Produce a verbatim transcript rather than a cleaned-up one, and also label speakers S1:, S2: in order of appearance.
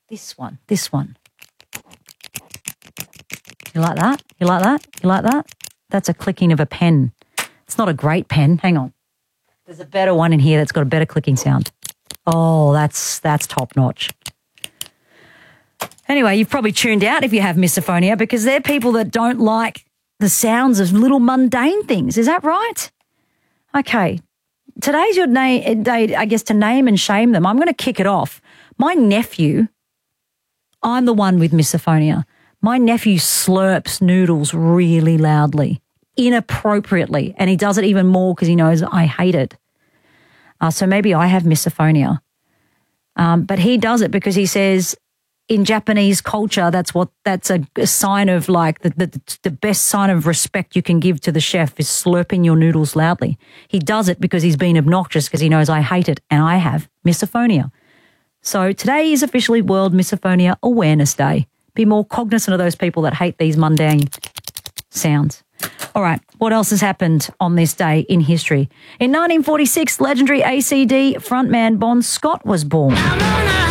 S1: This one, this one. You like that? You like that? You like that? That's a clicking of a pen. It's not a great pen. Hang on. There's a better one in here that's got a better clicking sound. Oh, that's that's top notch. Anyway, you've probably tuned out if you have misophonia because they're people that don't like the sounds of little mundane things. Is that right? Okay. Today's your na- day, I guess, to name and shame them. I'm going to kick it off. My nephew, I'm the one with misophonia. My nephew slurps noodles really loudly, inappropriately, and he does it even more because he knows I hate it. Uh, so maybe I have misophonia. Um, but he does it because he says in Japanese culture, that's what that's a, a sign of like the, the the best sign of respect you can give to the chef is slurping your noodles loudly. He does it because he's been obnoxious because he knows I hate it and I have misophonia. So today is officially World Misophonia Awareness Day. Be more cognizant of those people that hate these mundane sounds. All right, what else has happened on this day in history? In nineteen forty-six, legendary A C D frontman Bon Scott was born.